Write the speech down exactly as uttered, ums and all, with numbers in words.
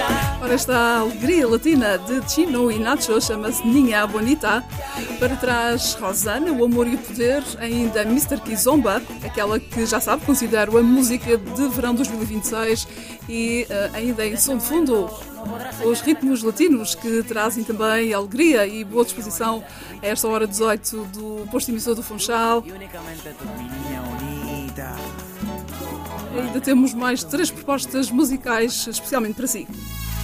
Ora, esta alegria latina de Chino e Nacho chama-se Niña Bonita. Para trás, Rosana, O Amor e o Poder, ainda mister Kizomba, aquela que já sabe, considero a música de verão dois mil e vinte e seis, e uh, ainda em som de fundo, os ritmos latinos que trazem também alegria e boa disposição a esta hora dezoito do posto emissor do Funchal. Ainda temos mais três propostas musicais especialmente para si.